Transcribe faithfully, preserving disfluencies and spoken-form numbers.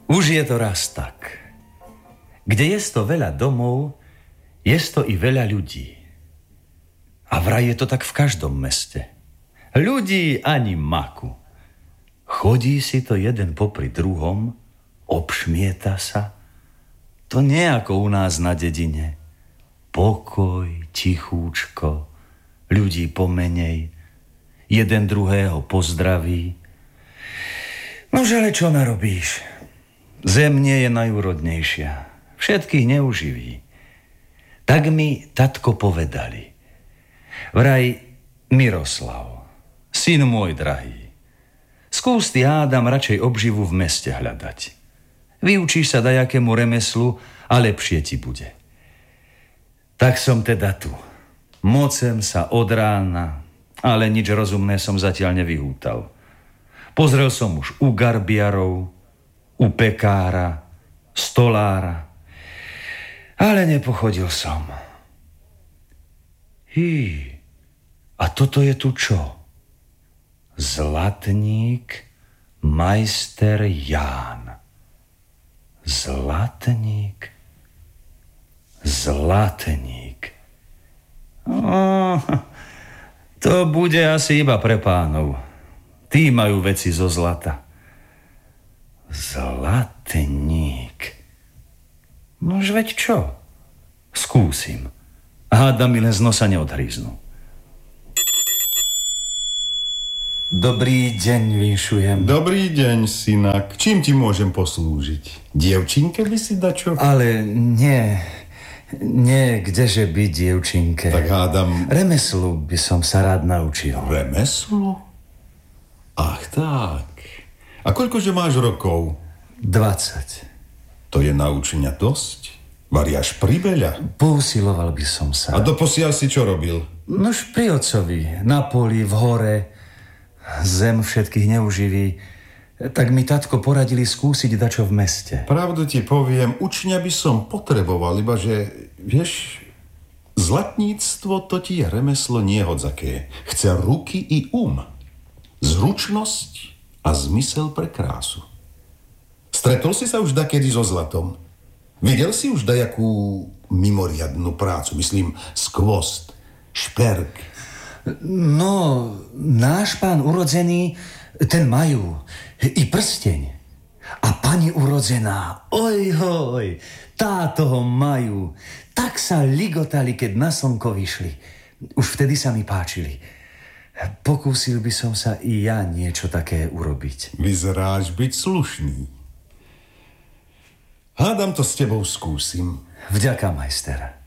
Už je to raz tak. Kde je to veľa domov, je to i veľa ľudí. A vraj je to tak v každom meste. Ľudí ani maku. Chodí si to jeden popri druhom, obšmieta sa. To nie ako u nás na dedine. Pokoj, tichúčko, ľudí pomenej, jeden druhého pozdraví. No žele, čo narobíš? Zem nie je najúrodnejšia. Všetkých neuživí. Tak mi tatko povedali. Vraj, Miroslav, syn môj drahý, skús ty, Ádam, radšej obživu v meste hľadať. Vyučíš sa dajakému remeslu a lepšie ti bude. Tak som teda tu. Mocem sa od rána, ale nič rozumné som zatiaľ nevyhútal. Pozrel som už u garbiarov, u pekára, stolára, ale nepochodil som. Hí, a toto je tu čo? Zlatník, majster Ján. Zlatník, zlatník. Oh, to bude asi iba pre pánov. Tí majú veci zo zlata. Zlatník. Nož veď čo? Skúsim. Hádam mi len z nosa neodhríznú. Dobrý deň, vinšujem. Dobrý deň, synak. Čím ti môžem poslúžiť? Dievčinke by si dačo? Ale nie, nie, kdeže byť dievčinke. Tak hádam... Remeslu by som sa rád naučil. Remeslu? Ach tak. A koľkože máš rokov? Dvadsať. To je naučenia dosť. Variaš priveľa. Pousiloval by som sa. A doposiaľ si čo robil? Nož pri otcovi, na poli, v hore. Zem všetkých neuživí. Tak mi tatko poradili skúsiť dačo v meste. Pravdu ti poviem, učňa by som potreboval, iba že, vieš, zlatníctvo to ti je remeslo niehodzaké. Chce ruky i um. Zručnosť a zmysel pre krásu. Stretol si sa už dakedy so zlatom? Videl si už dajakú mimoriadnu prácu? Myslím, skvost, šperk. No, náš pán urodzený, ten majú i prsteň. A pani urodzená, ojhoj, tá toho majú. Tak sa ligotali, keď na slnko vyšli. Už vtedy sa mi páčili. Pokúsil by som sa i ja niečo také urobiť. Vyzeráš byť slušný. Hádam to s tebou skúsim. Vďaka, majster.